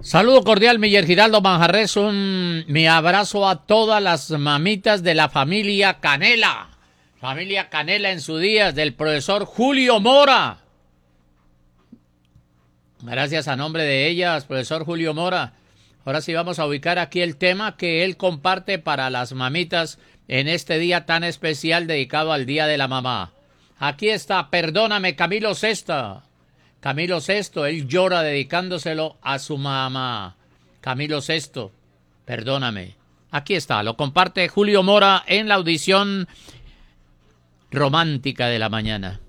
Saludo cordial, Miller Giraldo Manjarres, mi abrazo a todas las mamitas de la familia Canela. Familia Canela en su día, del profesor Julio Mora. Gracias a nombre de ellas, profesor Julio Mora. Ahora sí vamos a ubicar aquí el tema que él comparte para las mamitas en este día tan especial dedicado al Día de la Mamá. Aquí está, perdóname, Camilo Sesto. Camilo Sesto, él llora dedicándoselo a su mamá. Camilo Sesto, perdóname. Aquí está, lo comparte Julio Mora en la audición romántica de la mañana.